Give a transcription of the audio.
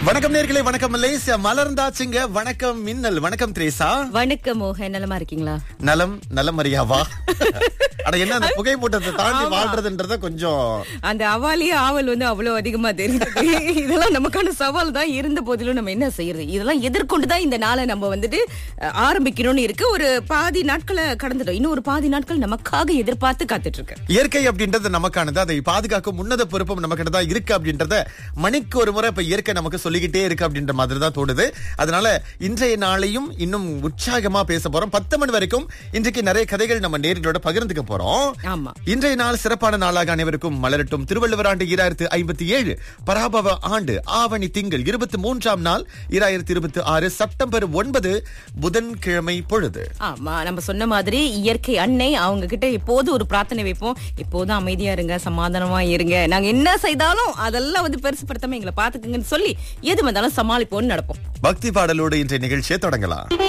வணக்கம் நேர்களே, வணக்கம் மலேசியா மலர்ந்தாச்சுங்க. வணக்கம் மின்னல், வணக்கம் திரேசா. வணக்கம் மோகன், நலமா இருக்கீங்களா? நலம் மரியாவா. ஆனா என்ன அந்த புகை மூட்டத்தை தாண்டி வாழ்றதுன்றத கொஞ்சம் அந்த அவாலிய ஆவல் அவ்வளவு அதிகமா தெரியுது. இதெல்லாம் நமக்கான சவால் தான். இருந்த போதிலும் நம்ம என்ன செய்யறது, இதெல்லாம் எதிர்கொண்டுதான் இந்த நாளை நம்ம ஆரம்பிக்கணும்னு இருக்கு. ஒரு பாதி நாட்களை கடந்துட்டோம், இன்னும் ஒரு பாதி நாட்கள் நமக்காக எதிர்பார்த்து காத்துட்டு இருக்கு. இயற்கை அப்படின்றது நமக்கானது, அதை பாதுகாக்கும் உன்னத பொறுப்பும் நமக்கு தான் இருக்கு அப்படின்றத மணிக்கு ஒரு முறை இப்ப இயற்கை நமக்கு சொல்லிக்கிட்டே இருக்கு அப்படின்ற மாதிரி தான் தோணுது. அதனால இன்றைய நாளையும் இன்னும் உற்சாகமா பேச போறோம். 10 மணி வரைக்கும் இன்றைக்கு நிறைய கதைகள் நம்ம நேர்களோட பகிர்ந்துக்க போறோம். ஆமா, இன்றைய நாள் சிறப்பான நாளாக அனைவருக்கும் மலரட்டும். திருவள்ளுவர் ஆண்டு 2057, பராபவ ஆண்டு ஆவணி திங்கள் 23ஆம் நாள் 2026, செப்டம்பர் 9, புதன்கிழமை பொழுது. ஆமா, நம்ம சொன்ன மாதிரி இயற்கை அன்னை, அவங்க கிட்ட எப்போது ஒரு பிரார்த்தனை வைப்போம். எப்போதும் அமைதியா இருங்க, சமாதானமா இருங்க, நாங்க என்ன செய்தாலும் அதெல்லாம் பெருசுப்படுத்தாம எங்களை பாத்துக்குங்கன்னு சொல்லி எது வந்தாலும் சமாளிப்போம்னு நடப்போம். பக்தி பாடலோடு இன்றைய நிகழ்ச்சியை தொடங்கலாம்.